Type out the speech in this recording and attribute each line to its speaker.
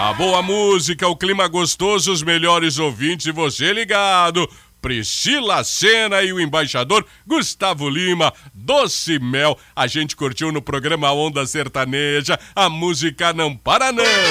Speaker 1: A boa música, o clima gostoso, os melhores ouvintes e você ligado. Priscila Sena e o embaixador Gustavo Lima, Doce Mel. A gente curtiu no programa Onda Sertaneja, a música não para não.